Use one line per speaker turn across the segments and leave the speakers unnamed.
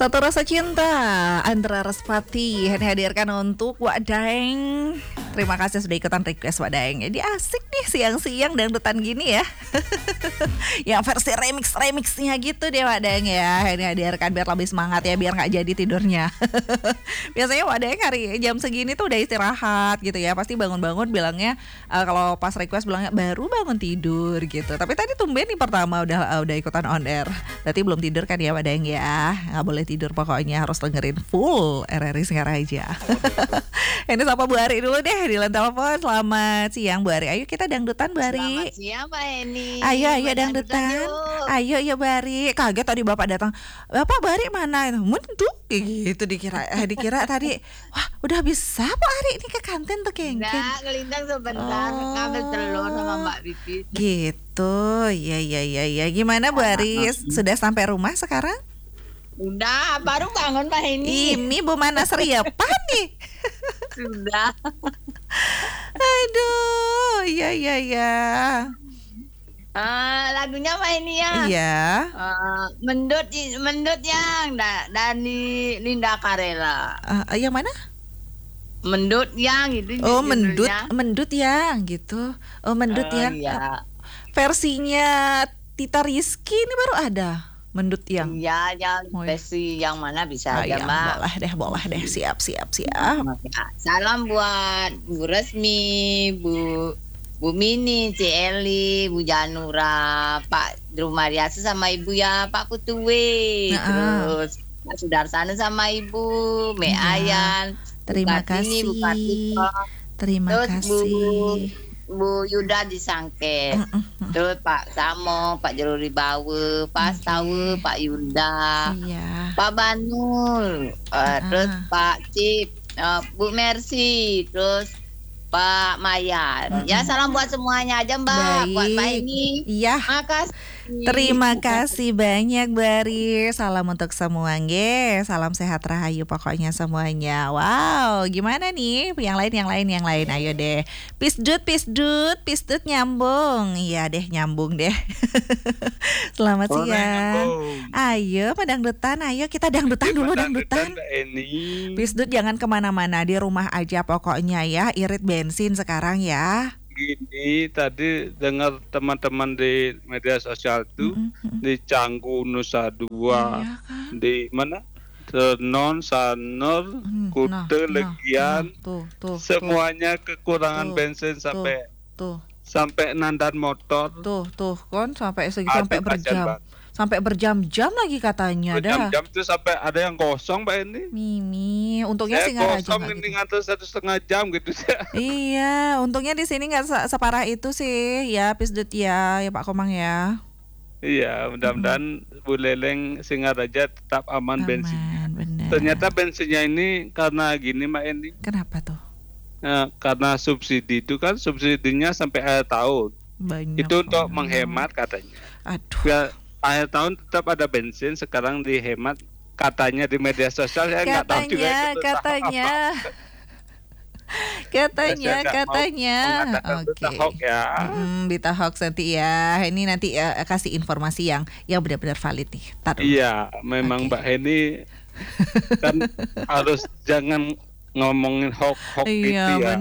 Satu Rasa Cinta Andra Respati hadirkan untuk Wak Daeng. Terima kasih sudah ikutan request Wak Daeng. Jadi asik nih siang-siang dangdutan gini ya. Yang versi remix-remixnya gitu deh Wak Daeng ya. Ini hadirkan biar lebih semangat ya, biar gak jadi tidurnya. Biasanya Wak Daeng hari jam segini tuh udah istirahat gitu ya. Pasti bangun-bangun bilangnya kalau pas request bilangnya baru bangun tidur gitu. Tapi tadi tumben nih pertama udah ikutan on air. Berarti belum tidur kan ya Wak Daeng ya. Gak boleh tidur pokoknya, harus dengerin full RRI Singaraja. Ini sapa Bu Ari dulu deh di line telepon. Selamat siang Bu Ari. Ayo kita dangdutan Bu Ari.
Selamat siang Mbak Eni.
Ayo dangdutan. Ayo Bu Ari. Kaget tadi Bapak datang. Bapak Bu Ari mana? Mentuk gitu dikira tadi. Wah, udah bisa Bu Ari ini ke kantin tuh kengkeng.
Enggak, ngelintang sebentar ngambil telur sama Mbak Vivi.
Gitu. Ya. Gimana Bu Ari? Sudah sampai rumah sekarang?
Udah, baru bangun Mbak Eni.
Ini Bu Mana apa nih?
Sudah.
Aduh, ya.
Lagunya Mbak Eni ya.
Iya.
Mendut yang dari Linda Karela.
Yang mana?
Mendut yang itu.
Oh, mendut yang gitu. Oh, mendut yang.
Iya.
Versinya Tita Rizky ini baru ada. Mendut yang.
Iya, yang versi yang mana bisa aja
ya,
Mbak.
Boleh deh. Siap.
Salam buat Bu Resmi, Bu Mini, Ci Eli, Bu Janura, Pak Drumariasu sama Ibu ya, Pak Kutuwe, terus Pak Sudarsana sama Ibu, Me Ayan.
Terima kasih. Terima kasih.
Bu Yuda di Sangket, terus Pak Samo, Pak Jeruri Bawe, Pak Stawe, Pak Yuda, Pak Banul, terus Pak Cip, Bu Mercy, terus Pak Mayan. Ya, salam buat semuanya aja Mbak.
Baik.
Buat Mbak ini.
Iya.
Makasih.
Terima kasih banyak Bari. Salam untuk semua nge. Salam sehat rahayu pokoknya semuanya. Wow, gimana nih? Yang lain. Ayo deh. Pisdut nyambung. Iya deh, nyambung deh. Selamat siang. Ayo dangdutan. Ayo kita dangdutan dulu. Pisdut jangan kemana-mana, di rumah aja pokoknya ya. Irit bensin sekarang ya.
Gini, tadi dengar teman-teman di media sosial tuh di Canggu Nusa Dua,
kan?
di mana Tenon, Sanur, Kute, Legian, semuanya kekurangan bensin sampai nandan motor.
Tuh kan sampai berjam-jam lagi katanya.
Berjam-jam tuh sampai ada yang kosong Mbak ini.
Mimi, untungnya Singaraja
kosong ini ngantar 1,5 jam gitu sih.
Iya, untungnya di sini nggak separah itu sih ya, Pisdut ya Pak Komang ya.
Iya, mudah-mudahan Bu Leleng Singaraja tetap aman bensin.
Bener.
Ternyata bensinnya ini karena gini Mbak Endi.
Kenapa tuh?
Karena subsidinya sampai akhir tahun.
Banyak
itu untuk menghemat katanya.
Aduh.
Ya, akhir tahun tetap ada bensin, sekarang dihemat katanya di media sosial. Saya nggak tahu juga itu
katanya.
Oke. Hoax ya.
Berita hoax nanti ya. Ini nanti kasih informasi yang benar-benar valid nih.
Iya, memang Mbak Heni kan harus jangan ngomongin hoax gitu ya.
Iya,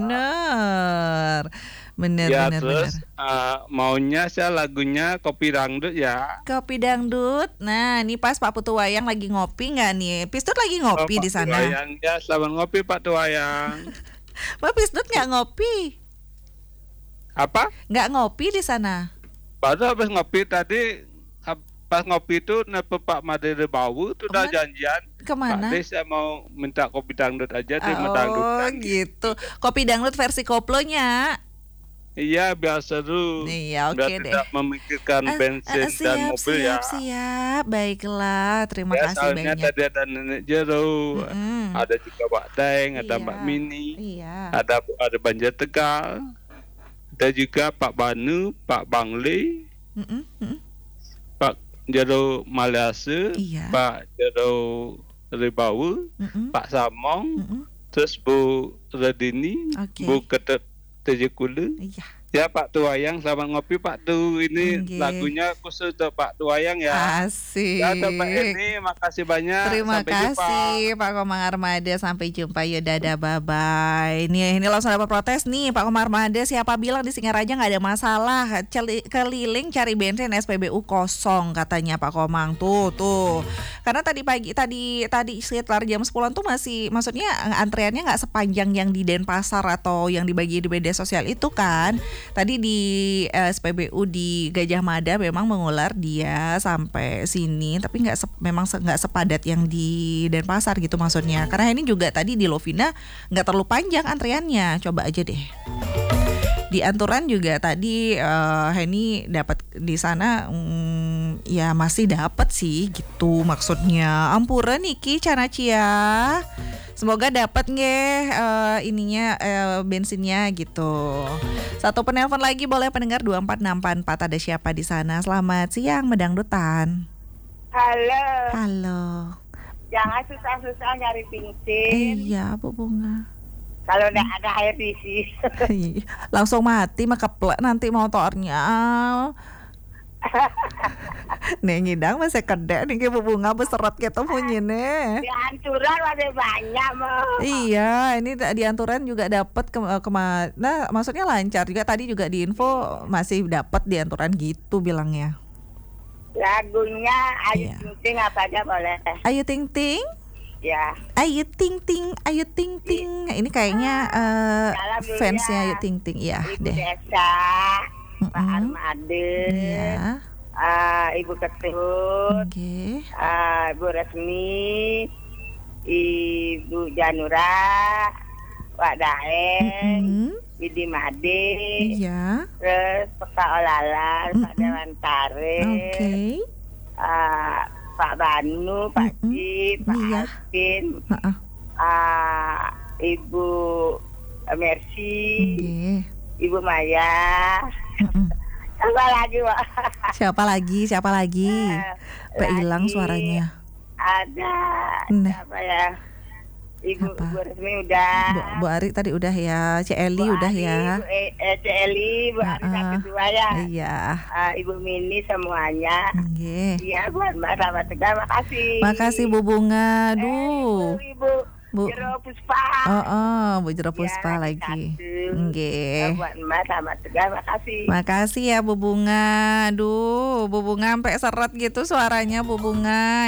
benar.
Terus maunya saya lagunya Kopi Dangdut ya.
Kopi Dangdut. Nah, ini pas Pak Putu Wayang lagi ngopi nggak nih? Pisdut lagi ngopi di sana.
Pak Tuwayang ya, selamat ngopi Pak Tuwayang.
Pak Pisdut nggak ngopi?
Apa?
Nggak ngopi di sana?
Baru habis ngopi tadi. Pas ngopi itu Pak Madere Bawu itu udah janjian.
Kemana?
Pak saya mau minta kopi dangdut aja di
Oh gitu. Kopi dangdut versi koplonya.
Iya, biar seru.
Iya,
biar
deh.
Tidak memikirkan bensin dan mobil ya.
Siap. Baiklah, terima kasih
soalnya
banyak.
Tadi ada Nenek Jero, ada juga Pak Daeng, ada Mbak Mini, ada Banjar Tegal, ada juga Pak Banu, Pak Bangli, Pak Jero Malayase, Pak Jero Ribawu, Pak Samong, terus Bu Redini, Bu Ketet Tejekulu, Ya Pak Tuayang, selamat ngopi Pak Tu. Ini lagunya khusus untuk Pak Tuayang ya.
Asik.
Ya Mbak Eni, makasih banyak.
Terima kasih Pak Komang Armada. Sampai jumpa ya, dadah, bye-bye. Ini langsung dapat protes nih Pak Komang Armada. Siapa bilang di Singaraja nggak ada masalah? Keliling cari bensin SPBU kosong katanya Pak Komang. Tuh. Karena tadi sekitar jam 10 tuh masih, maksudnya antreannya nggak sepanjang yang di Denpasar atau yang dibagi di media sosial itu kan. Tadi di SPBU di Gajah Mada memang mengular dia sampai sini, tapi memang nggak sepadat yang di Denpasar gitu maksudnya. Karena ini juga tadi di Lovina nggak terlalu panjang antriannya, coba aja deh. Di Anturan juga tadi Henny dapat di sana ya masih dapat sih gitu maksudnya. Ampura Niki Canacia. Semoga dapat bensinnya gitu. Satu penelpon lagi boleh, pendengar 24644. Ada siapa di sana? Selamat siang Medangdutan.
Halo. Jangan susah-susah nyari bensin.
Iya Bu Bunga.
Kalau udah ada air diisi.
Langsung mati keplek nanti motornya. Nih ngidang masih kedek nih Bu Bunga beserat gitu punyine.
Di Anturan masih banyak mah.
Iya, ini di Anturan juga dapat nah maksudnya lancar juga, tadi juga di info masih dapat di Anturan gitu bilangnya.
Lagunya Ayu Ting Ting apa aja boleh.
Ayu Ting Ting?
Ya.
Ayu Ting Ting, Ayu Ting Ting. Ini kayaknya fansnya Ayu Ting Ting ya
Ibu
deh.
Desa, Pak Armade.
Iya.
Ibu Ketut, Ibu Resmi, Ibu Janura, Pak Daeng, Bidi Made, terus Pak Olalan, Pak Dewantare, Pak Banu, Pak Cip, Pak Alvin, Ibu Mercy, Ibu Maya.
Siapa lagi? Hilang suaranya.
Ada siapa ya? Ibu Resmi udah.
Bu Ari tadi udah ya. Celi udah ya.
Celi, Bu Ari yang kedua ya.
Iya.
Ibu Mini semuanya. Iya, buat Mbak Rahmat Tegar, makasih.
Makasih Bu Bunga. Aduh.
Bu Jero Puspa.
Bu Jero Puspa lagi.
Buat Mbak Rahmat Tegar, makasih.
Makasih ya Bu Bunga. Aduh, Bu Bunga sampai seret gitu suaranya Bu Bunga.